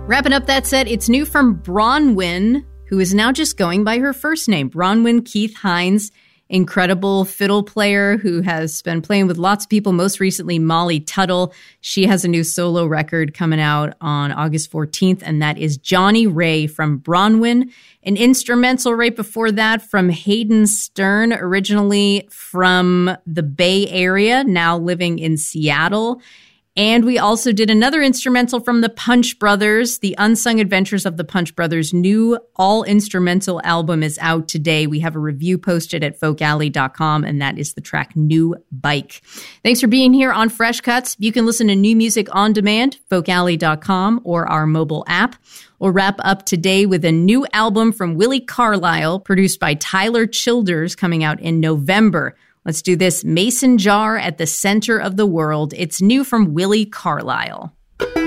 Wrapping up that set, it's new from Bronwyn, who is now just going by her first name. Bronwyn Keith Hines, incredible fiddle player who has been playing with lots of people, most recently Molly Tuttle. She has a new solo record coming out on August 14th, and that is Johnny Ray from Bronwyn. An instrumental right before that from Hayden Stern, originally from the Bay Area, now living in Seattle. And we also did another instrumental from the Punch Brothers. The Unsung Adventures of the Punch Brothers' new all-instrumental album is out today. We have a review posted at folkalley.com, and that is the track New Bike. Thanks for being here on Fresh Cuts. You can listen to new music on demand, folkalley.com, or our mobile app. We'll wrap up today with a new album from Willie Carlisle, produced by Tyler Childers, coming out in November. Let's do this. Mason Jar at the Center of the World. It's new from Willie Carlisle.